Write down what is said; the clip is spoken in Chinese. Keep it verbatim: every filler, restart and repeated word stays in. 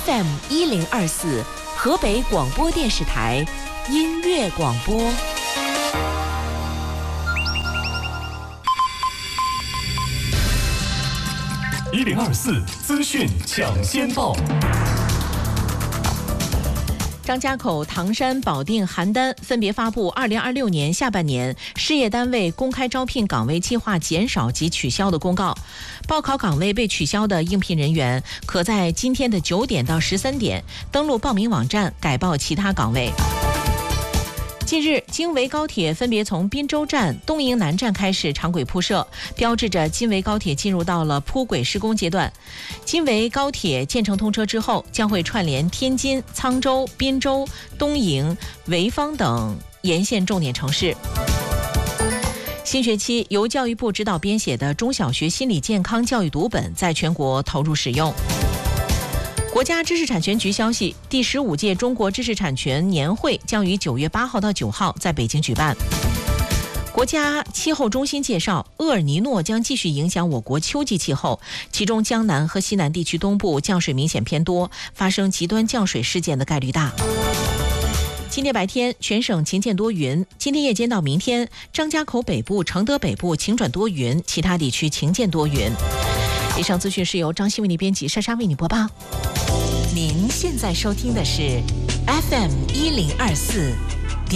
F M 一零二四，河北广播电视台音乐广播。 一零二四资讯抢先报。 张家口、唐山、保定、邯郸分别发布二零二六年下半年事业单位公开招聘岗位计划减少及取消的公告。报考岗位被取消的应聘人员，可在今天的九点到十三点登录报名网站改报其他岗位。近日，京维高铁分别从滨州站、东营南站开始长轨铺设，标志着京维高铁进入到了铺轨施工阶段。京维高铁建成通车之后，将会串联天津、沧州、滨州、东营、潍坊等沿线重点城市。新学期由教育部指导编写的中小学心理健康教育读本在全国投入使用。国家知识产权局消息，第十五届中国知识产权年会将于九月八号到九号在北京举办。国家气候中心介绍，厄尔尼诺将继续影响我国秋季气候，其中江南和西南地区东部降水明显偏多，发生极端降水事件的概率大。今天白天全省晴间多云，今天夜间到明天，张家口北部、承德北部晴转多云，其他地区晴间多云。以上资讯是由张希为你编辑，莎莎为你播报。您现在收听的是 F M 一零二四。